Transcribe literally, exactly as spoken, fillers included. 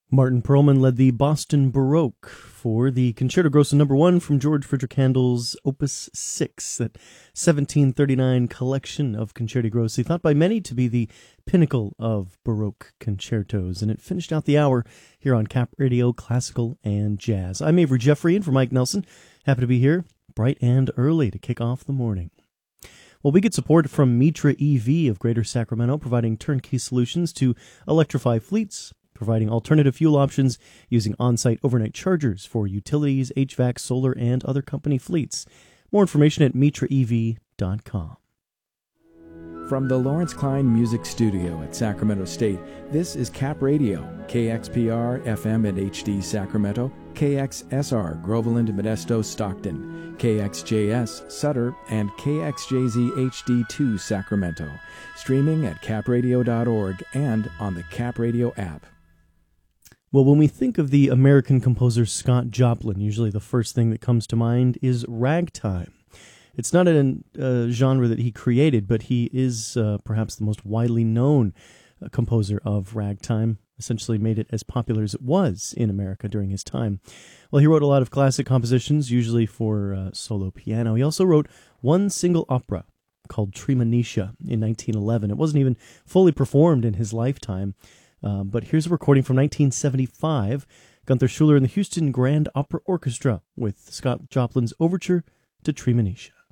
Martin Perlman led the Boston Baroque for the Concerto Grosso number one from George Frideric Handel's Opus six, that seventeen thirty-nine collection of Concerti Grossi, thought by many to be the pinnacle of Baroque concertos. And it finished out the hour here on Cap Radio Classical and Jazz. I'm Avery Jeffrey, and for Mike Nelson, happy to be here bright and early to kick off the morning. Well, we get support from Mitra E V of Greater Sacramento, providing turnkey solutions to electrify fleets, providing alternative fuel options using on-site overnight chargers for utilities, H V A C, solar, and other company fleets. More information at mitra e v dot com. From the Lawrence Klein Music Studio at Sacramento State, this is Cap Radio, K X P R F M and H D Sacramento, K X S R Groveland, Modesto, Stockton, K X J S Sutter, and K X J Z H D two Sacramento. Streaming at cap radio dot org and on the Cap Radio app. Well, when we think of the American composer Scott Joplin, usually the first thing that comes to mind is ragtime. It's not a uh, genre that he created, but he is uh, perhaps the most widely known uh, composer of ragtime, essentially made it as popular as it was in America during his time. Well, he wrote a lot of classic compositions, usually for uh, solo piano. He also wrote one single opera called Treemonisha in nineteen eleven. It wasn't even fully performed in his lifetime. Uh, but here's a recording from nineteen seventy-five, Gunther Schuller and the Houston Grand Opera Orchestra with Scott Joplin's overture to Treemonisha.